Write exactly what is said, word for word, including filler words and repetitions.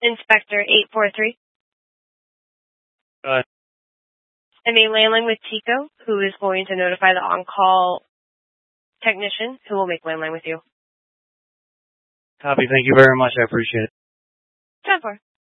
Inspector eight four three. Go ahead. I'm a landline with Tico, who is going to notify the on-call technician, who will make landline with you. Copy. Thank you very much. I appreciate it. ten four.